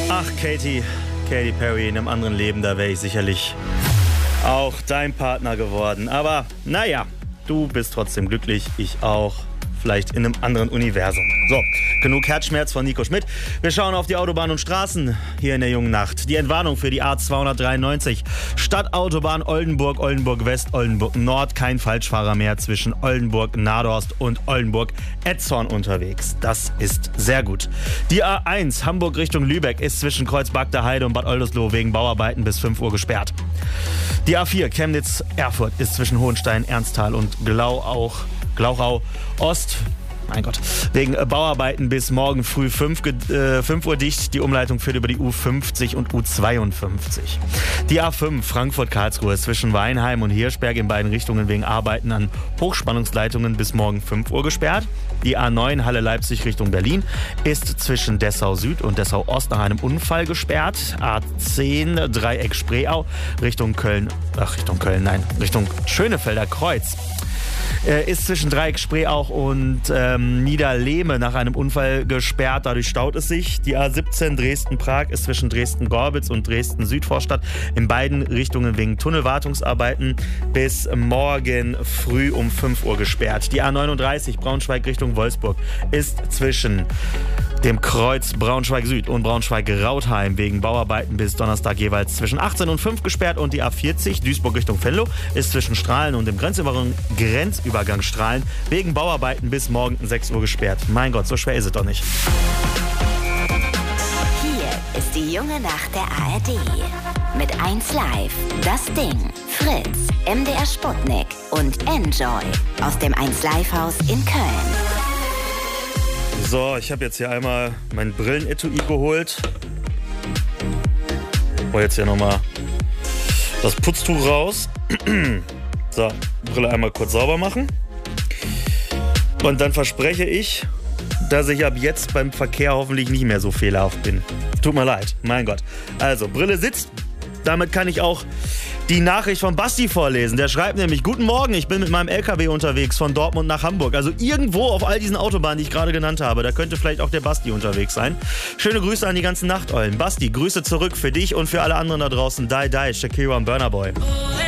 Ach, Katy Perry, in einem anderen Leben, da wäre ich sicherlich auch dein Partner geworden. Aber naja, du bist trotzdem glücklich, ich auch. Vielleicht in einem anderen Universum. So, genug Herzschmerz von Nico Schmidt. Wir schauen auf die Autobahn und Straßen hier in der jungen Nacht. Die Entwarnung für die A293. Stadtautobahn Oldenburg, Oldenburg West, Oldenburg Nord. Kein Falschfahrer mehr zwischen Oldenburg Nadorst und Oldenburg Etzhorn unterwegs. Das ist sehr gut. Die A1 Hamburg Richtung Lübeck ist zwischen Kreuzberg Heide und Bad Oldesloe wegen Bauarbeiten bis 5 Uhr gesperrt. Die A4 Chemnitz Erfurt ist zwischen Hohenstein, Ernsthal und Glauchau Ost, mein Gott, wegen Bauarbeiten bis morgen früh 5 Uhr dicht. Die Umleitung führt über die U50 und U52. Die A5 Frankfurt-Karlsruhe zwischen Weinheim und Hirschberg in beiden Richtungen wegen Arbeiten an Hochspannungsleitungen bis morgen 5 Uhr gesperrt. Die A9 Halle-Leipzig Richtung Berlin ist zwischen Dessau Süd und Dessau Ost nach einem Unfall gesperrt. A10 Dreieck Spreeau Richtung Schönefelder Kreuz. Ist zwischen Dreieck Spreeau und Niederlehme nach einem Unfall gesperrt. Dadurch staut es sich. Die A17 Dresden-Prag ist zwischen Dresden-Gorbitz und Dresden-Südvorstadt in beiden Richtungen wegen Tunnelwartungsarbeiten bis morgen früh um 5 Uhr gesperrt. Die A39 Braunschweig Richtung Wolfsburg ist zwischen dem Kreuz Braunschweig Süd und Braunschweig-Rautheim wegen Bauarbeiten bis Donnerstag jeweils zwischen 18 und 5 gesperrt. Und die A40 Duisburg Richtung Venlo ist zwischen Strahlen und dem Grenzübergang Strahlen wegen Bauarbeiten bis morgen 6 Uhr gesperrt. Mein Gott, so schwer ist es doch nicht. Hier ist die junge Nacht der ARD. Mit 1Live, Das Ding, Fritz, MDR Sputnik und Enjoy aus dem 1Live-Haus in Köln. So, ich habe jetzt hier einmal mein Brillenetui geholt. Oh, jetzt hier nochmal das Putztuch raus. So, Brille einmal kurz sauber machen. Und dann verspreche ich, dass ich ab jetzt beim Verkehr hoffentlich nicht mehr so fehlerhaft bin. Tut mir leid, mein Gott. Also, Brille sitzt. Damit kann ich auch die Nachricht von Basti vorlesen. Der schreibt nämlich: Guten Morgen, ich bin mit meinem LKW unterwegs von Dortmund nach Hamburg. Also irgendwo auf all diesen Autobahnen, die ich gerade genannt habe. Da könnte vielleicht auch der Basti unterwegs sein. Schöne Grüße an die ganzen Nachteulen. Basti, Grüße zurück für dich und für alle anderen da draußen. Die, Shakira und Burna Boy.